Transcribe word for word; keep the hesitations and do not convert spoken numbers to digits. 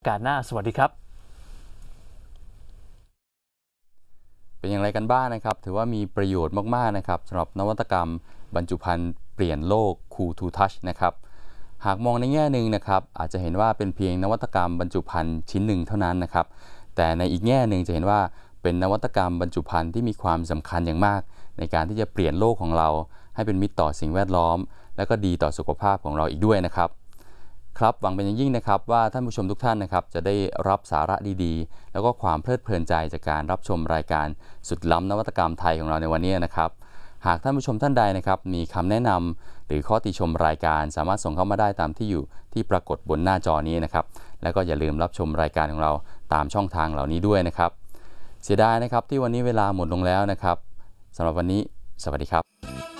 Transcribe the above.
การหน้าสวัสดีครับเป็นอย่างไรกันบ้างนะครับถือว่ามีประโยชน์มากๆนะครับสำหรับนวัตกรรมบรรจุภัณฑ์เปลี่ยนโลก Cool to Touch นะครับหากมองในแง่หนึ่งนะครับอาจจะเห็นว่าเป็นเพียงนวัตกรรมบรรจุภัณฑ์ชิ้นหนึ่งเท่านั้นนะครับแต่ในอีกแง่หนึ่งจะเห็นว่าเป็นนวัตกรรมบรรจุภัณฑ์ที่มีความสำคัญอย่างมากในการที่จะเปลี่ยนโลกของเราให้เป็นมิตรต่อสิ่งแวดล้อมและก็ดีต่อสุขภาพของเราอีกด้วยนะครับ ครับหวังเป็นอย่างยิ่งนะครับว่าท่านผู้ชมทุกท่านนะครับจะได้รับสาระดีๆแล้วก็ความเพลิดเพลินใจจากการรับชมรายการสุดล้ำนวัตกรรมไทยของเราในวันนี้นะครับหากท่านผู้ชมท่านใดนะครับมีคำแนะนำหรือข้อติชมรายการสามารถส่งเข้ามาได้ตามที่อยู่ที่ปรากฏบนหน้าจอนี้นะครับแล้วก็อย่าลืมรับชมรายการของเราตามช่องทางเหล่านี้ด้วยนะครับเสียดายนะครับที่วันนี้เวลาหมดลงแล้วนะครับสำหรับวันนี้สวัสดีครับ